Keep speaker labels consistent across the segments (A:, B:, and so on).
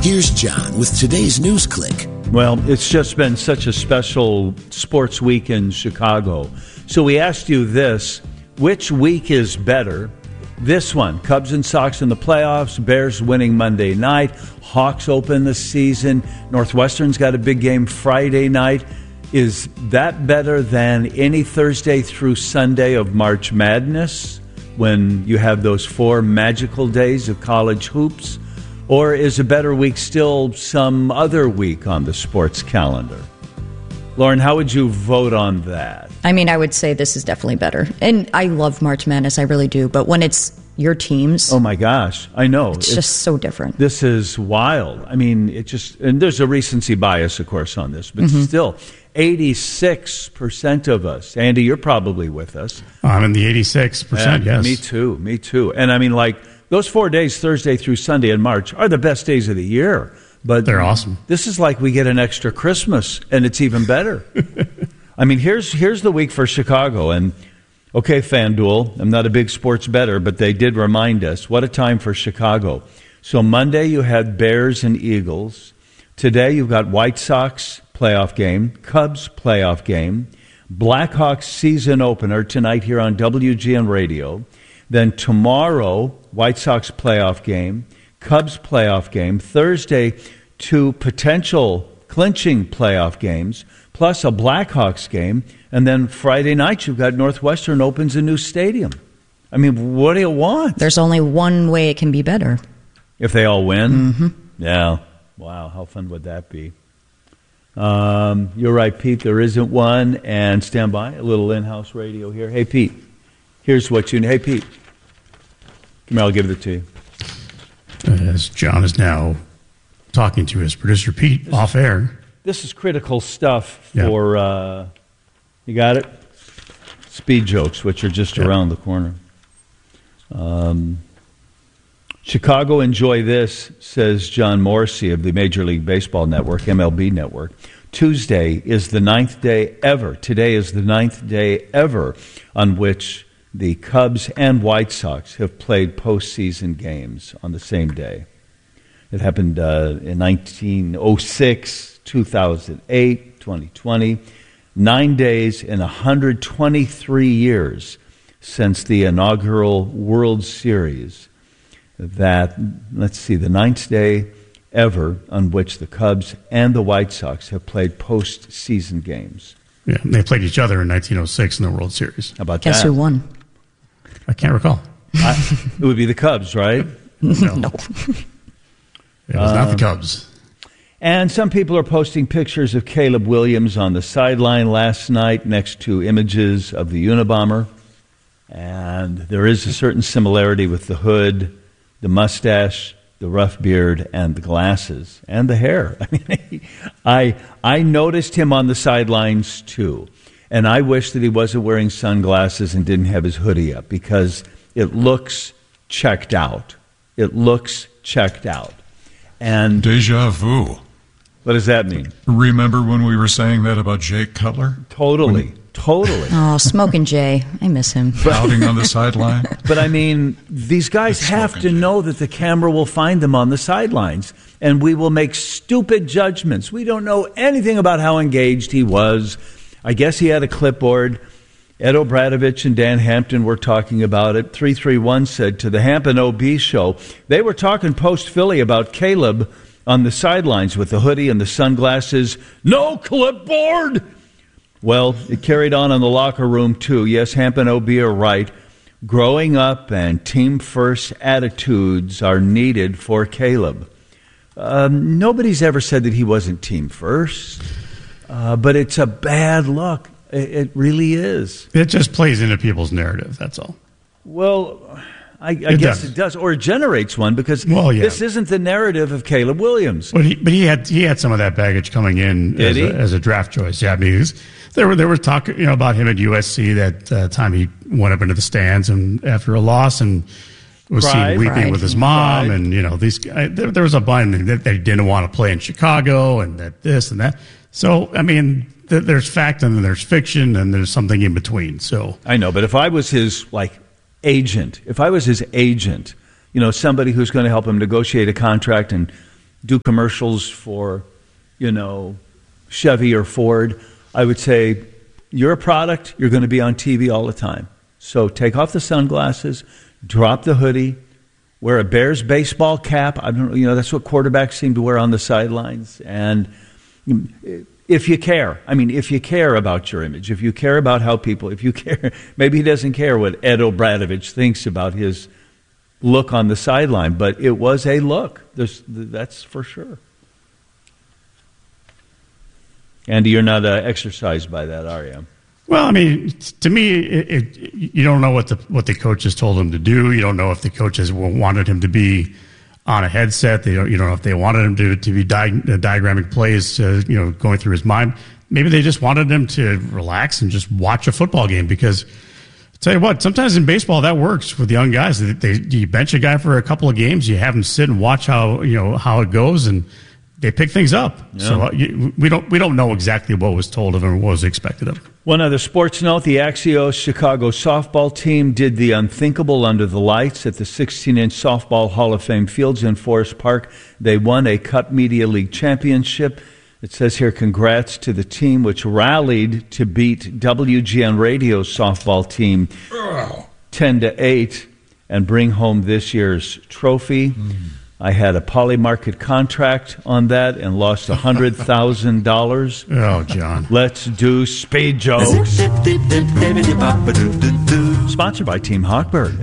A: Here's John with today's News Click.
B: Well, it's just been such a special sports week in Chicago. So we asked you this, which week is better? This one, Cubs and Sox in the playoffs, Bears winning Monday night, Hawks open the season, Northwestern's got a big game Friday night. Is that better than any Thursday through Sunday of March Madness when you have those 4 magical days of college hoops? Or is a better week still some other week on the sports calendar? Lauren, how would you vote on that?
C: I mean, I would say this is definitely better. And I love March Madness, I really do. But when it's your teams...
B: Oh, my gosh. I know.
C: It's just so different.
B: This is wild. I mean, it just... And there's a recency bias, of course, on this. But still, 86% of us... Andy, you're probably with us.
D: I'm in the 86%, yes.
B: Me too. And I mean, like... Those 4 days, Thursday through Sunday in March, are the best days of the year. But
D: they're awesome.
B: This is like we get an extra Christmas, and it's even better. I mean, here's the week for Chicago. And, okay, FanDuel, I'm not a big sports bettor, but they did remind us, what a time for Chicago. So Monday you had Bears and Eagles. Today you've got White Sox playoff game, Cubs playoff game, Blackhawks season opener tonight here on WGN Radio. Then tomorrow, White Sox playoff game, Cubs playoff game, Thursday, 2 potential clinching playoff games, plus a Blackhawks game, and then Friday night you've got Northwestern opens a new stadium. I mean, what do you want?
C: There's only one way it can be better.
B: If they all win?
C: Mm-hmm.
B: Yeah. Wow, how fun would that be? You're right, Pete, there isn't one. And stand by, a little in-house radio here. Hey, Pete. Here's what you need. Hey, Pete. Come here, I'll give it to you.
D: As John is now talking to his producer, Pete, off air.
B: This is critical stuff for, you got it? Speed jokes, which are just around the corner. Chicago, enjoy this, says John Morrissey of the Major League Baseball Network, MLB Network. Tuesday is the 9th day ever. Today is the 9th day ever on which the Cubs and White Sox have played postseason games on the same day. It happened in 1906, 2008, 2020. 9 days in 123 years since the inaugural World Series. That, let's see, the 9th day ever on which the Cubs and the White Sox have played postseason games.
D: Yeah, they played each other in 1906 in the World Series.
B: How about
C: Guess
B: that?
C: who won?
D: I can't recall.
B: It would be the Cubs, right?
D: No. It was not the Cubs.
B: And some people are posting pictures of Caleb Williams on the sideline last night next to images of the Unabomber. And there is a certain similarity with the hood, the mustache, the rough beard, and the glasses, and the hair. I mean, I noticed him on the sidelines, too. And I wish that he wasn't wearing sunglasses and didn't have his hoodie up because it looks checked out. It looks checked out. And
E: Deja vu.
B: What does that mean?
E: Remember when we were saying that about Jake Cutler?
B: Totally.
C: Oh, Smokin' Jay. I miss him.
E: Pouting on the sideline.
B: But, I mean, these guys have to know that the camera will find them on the sidelines, and we will make stupid judgments. We don't know anything about how engaged he was. I guess he had a clipboard. Ed O'Bradovich and Dan Hampton were talking about it. 331 said to the Hampton OB show, they were talking post-Philly about Caleb on the sidelines with the hoodie and the sunglasses. No clipboard! Well, it carried on in the locker room, too. Yes, Hampton OB are right. Growing up and team-first attitudes are needed for Caleb. Nobody's ever said that he wasn't team-first, but it's a bad look. It really is.
D: It just plays into people's narrative, that's all.
B: Well, I guess it does, or it generates one because this isn't the narrative of Caleb Williams.
D: But he had some of that baggage coming in as a draft choice. Yeah, because there was talk about him at USC that time he went up into the stands and after a loss and was seen weeping with his mom and these guys, there was a bunch that they didn't want to play in Chicago and that this and that. So I mean, there's fact and then there's fiction and there's something in between. So
B: I know, but if I was his agent, somebody who's going to help him negotiate a contract and do commercials for, Chevy or Ford. I would say, you're a product, you're going to be on TV all the time. So take off the sunglasses, drop the hoodie, wear a Bears baseball cap. I don't know, that's what quarterbacks seem to wear on the sidelines. And if you care, if you care about your image, if you care about how people, if you care, maybe he doesn't care what Ed O'Bradovich thinks about his look on the sideline, but it was a look. That's for sure. Andy, you're not exercised by that, are you?
D: Well, to me, you don't know what the coaches told him to do. You don't know if the coaches wanted him to be on a headset. You don't know if they wanted him to be diagramming plays, going through his mind. Maybe they just wanted him to relax and just watch a football game. Because I'll tell you what, sometimes in baseball that works with young guys. You bench a guy for a couple of games, you have him sit and watch how it goes, and they pick things up. Yeah. So we don't know exactly what was told of him or what was expected of him.
B: One other sports note, the Axios Chicago softball team did the unthinkable under the lights at the 16-inch Softball Hall of Fame fields in Forest Park. They won a Cup Media League championship. It says here, congrats to the team, which rallied to beat WGN Radio's softball team 10-8 and bring home this year's trophy. I had a Polymarket contract on that and lost $100,000.
D: Oh, John.
B: Let's do speed jokes. Sponsored by Team Hawkbird.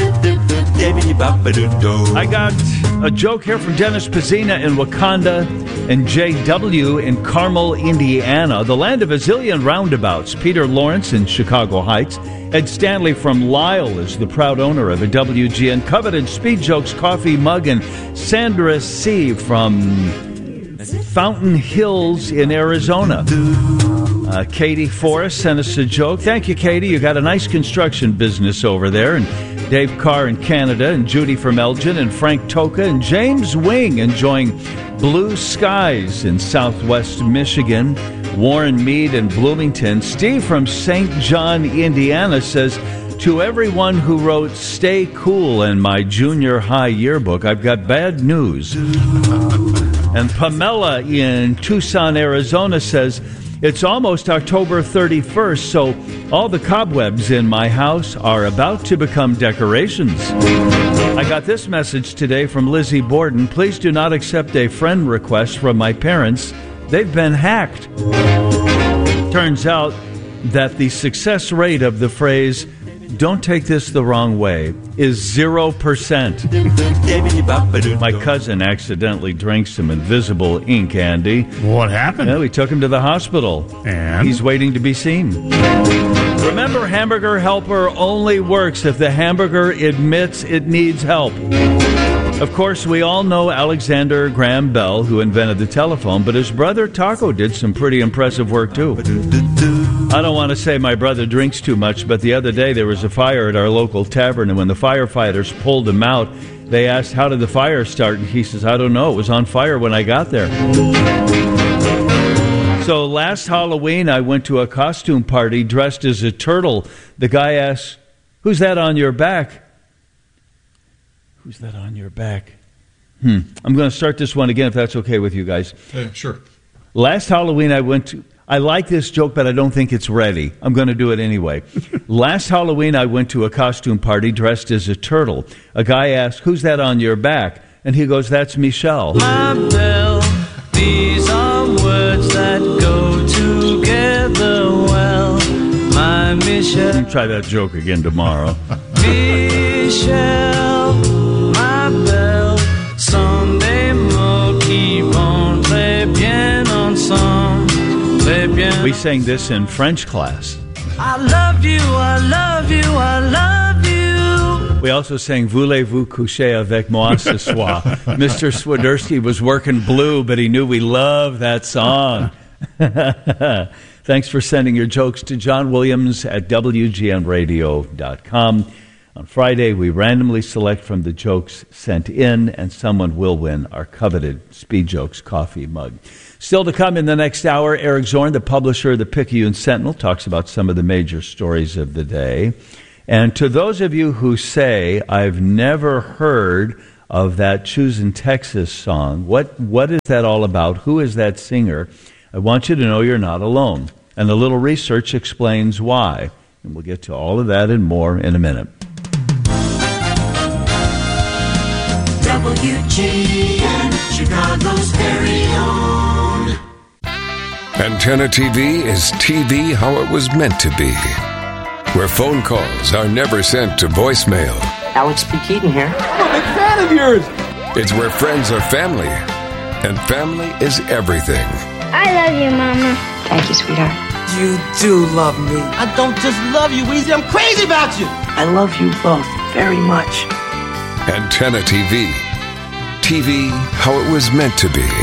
B: I got a joke here from Dennis Pizzina in Wakanda and JW in Carmel, Indiana, the land of a zillion roundabouts. Peter Lawrence in Chicago Heights. Ed Stanley from Lyle is the proud owner of a WGN coveted Speed Jokes coffee mug, and Sandra C. from Fountain Hills in Arizona. Katie Forrest sent us a joke. Thank you, Katie. You got a nice construction business over there. And Dave Carr in Canada, and Judy from Elgin, and Frank Toka, and James Wing enjoying blue skies in southwest Michigan. Warren Mead in Bloomington. Steve from St. John, Indiana says, to everyone who wrote "Stay Cool" in my junior high yearbook, I've got bad news. And Pamela in Tucson, Arizona says, it's almost October 31st, so all the cobwebs in my house are about to become decorations. I got this message today from Lizzie Borden. Please do not accept a friend request from my parents. They've been hacked. Turns out that the success rate of the phrase, don't take this the wrong way, is 0%. My cousin accidentally drank some invisible ink, Andy.
D: What happened?
B: Well, we took him to the hospital.
D: And?
B: He's waiting to be seen. Remember, Hamburger Helper only works if the hamburger admits it needs help. Of course, we all know Alexander Graham Bell, who invented the telephone, but his brother Taco did some pretty impressive work, too. I don't want to say my brother drinks too much, but the other day there was a fire at our local tavern, and when the firefighters pulled him out, they asked, how did the fire start? And he says, I don't know. It was on fire when I got there. So last Halloween, I went to a costume party dressed as a turtle. The guy asked, who's that on your back? Who's that on your back? I'm going to start this one again, if that's okay with you guys.
E: Sure.
B: Last Halloween, I like this joke, but I don't think it's ready. I'm going to do it anyway. Last Halloween, I went to a costume party dressed as a turtle. A guy asked, who's that on your back? And he goes, that's Michelle.
F: My bell, these are words that go together well. My Michelle.
B: Try that joke again tomorrow.
F: Michelle, my belle, Sunday mo qui bon, très bien ensemble, très bien.
B: We sang this in French class.
F: I love you, I love you, I love you.
B: We also sang Voulez-vous coucher avec moi ce soir. Mr. Swiderski was working blue, but he knew we loved that song. Thanks for sending your jokes to John Williams at WGNradio.com. On Friday, we randomly select from the jokes sent in, and someone will win our coveted Speed Jokes coffee mug. Still to come in the next hour, Eric Zorn, the publisher of the Picayune Sentinel, talks about some of the major stories of the day. And to those of you who say, I've never heard of that Choosin' Texas song. What is that all about? Who is that singer? I want you to know you're not alone. And a little research explains why. And we'll get to all of that and more in a minute.
A: WGN, Chicago's very own.
G: Antenna TV is TV how it was meant to be, where phone calls are never sent to voicemail.
H: Alex P. Keaton here.
I: I'm a big fan of yours.
G: It's where friends are family, and family is everything.
J: I love you, Mama.
H: Thank you, sweetheart.
I: You do love me. I don't just love you, Weezy. I'm crazy about you.
H: I love you both very much.
G: Antenna TV. TV how it was meant to be.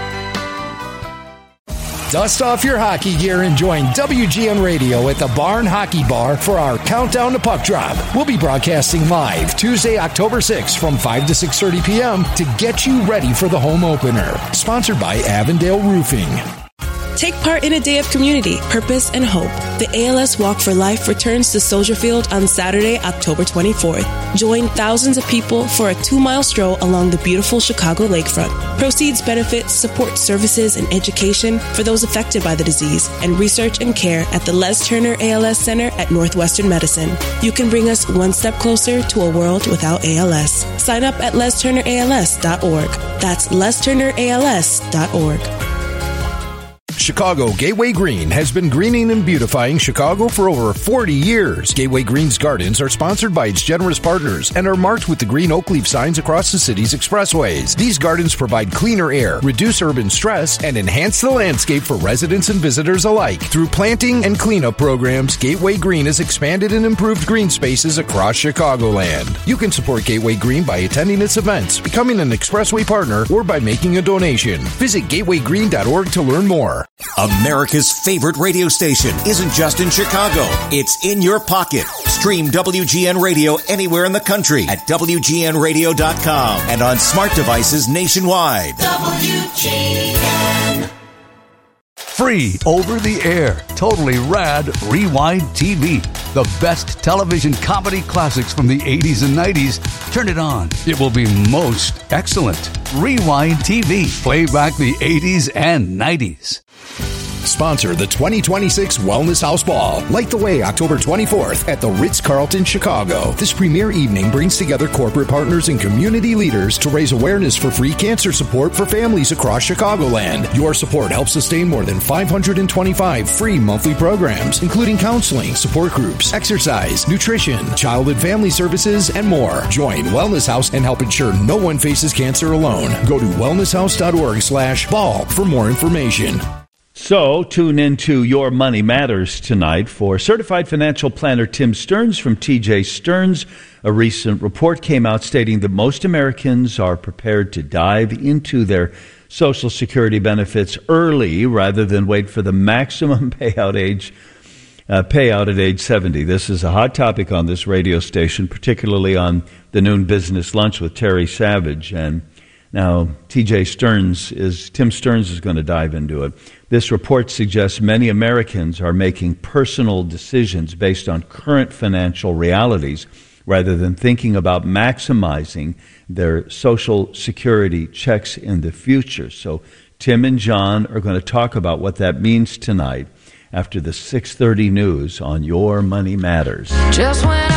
K: Dust off your hockey gear and join WGN Radio at the Barn Hockey Bar for our Countdown to Puck Drop. We'll be broadcasting live Tuesday, October 6th from 5 to 6:30 p.m. to get you ready for the home opener. Sponsored by Avondale Roofing.
L: Take part in a day of community, purpose, and hope. The ALS Walk for Life returns to Soldier Field on Saturday, October 24th. Join thousands of people for a 2-mile stroll along the beautiful Chicago lakefront. Proceeds benefit support services and education for those affected by the disease and research and care at the Les Turner ALS Center at Northwestern Medicine. You can bring us one step closer to a world without ALS. Sign up at lesturnерals.org. That's lesturnерals.org.
K: Chicago Gateway Green has been greening and beautifying Chicago for over 40 years. Gateway Green's gardens are sponsored by its generous partners and are marked with the green oak leaf signs across the city's expressways. These gardens provide cleaner air, reduce urban stress, and enhance the landscape for residents and visitors alike. Through planting and cleanup programs, Gateway Green has expanded and improved green spaces across Chicagoland. You can support Gateway Green by attending its events, becoming an expressway partner, or by making a donation. Visit gatewaygreen.org to learn more.
A: America's favorite radio station isn't just in Chicago. It's in your pocket. Stream WGN Radio anywhere in the country at WGNradio.com and on smart devices nationwide. WGN.
M: Free over the air, totally rad Rewind TV. The best television comedy classics from the 80s and 90s. Turn it on. It will be most excellent. Rewind TV. Play back the 80s and 90s.
K: Sponsor the 2026 Wellness House Ball. Light the way October 24th at the Ritz-Carlton, Chicago. This premier evening brings together corporate partners and community leaders to raise awareness for free cancer support for families across Chicagoland. Your support helps sustain more than 525 free monthly programs, including counseling, support groups, exercise, nutrition, child and family services, and more. Join Wellness House and help ensure no one faces cancer alone. Go to wellnesshouse.org/ball for more information.
B: So, tune into Your Money Matters tonight for certified financial planner Tim Stearns from TJ Stearns. A recent report came out stating that most Americans are prepared to dive into their Social Security benefits early rather than wait for the maximum payout at age 70. This is a hot topic on this radio station, particularly on the Noon Business Lunch with Terry Savage. And now Tim Stearns is going to dive into it. This report suggests many Americans are making personal decisions based on current financial realities rather than thinking about maximizing their Social Security checks in the future. So Tim and John are going to talk about what that means tonight after the 6:30 news on Your Money Matters.
F: Just when